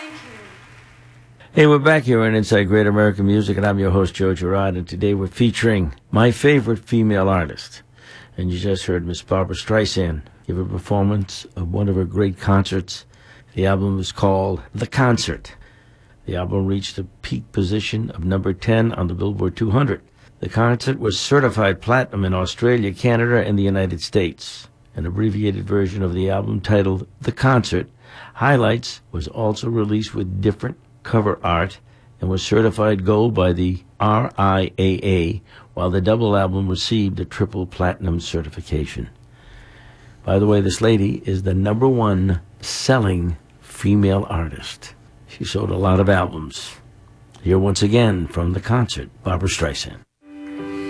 Hey, we're back here on Inside Great American Music, and I'm your host, Joe Girard, and today we're featuring my favorite female artist. And you just heard Miss Barbra Streisand give a performance of one of her great concerts. The album is called The Concert. The album reached a peak position of number 10 on the Billboard 200. The Concert was certified platinum in Australia, Canada, and the United States. An abbreviated version of the album titled The Concert, Highlights, was also released with different cover art and was certified gold by the RIAA, while the double album received a triple platinum certification. By the way, this lady is the number one selling female artist. She sold a lot of albums. Here once again from The Concert, Barbra Streisand.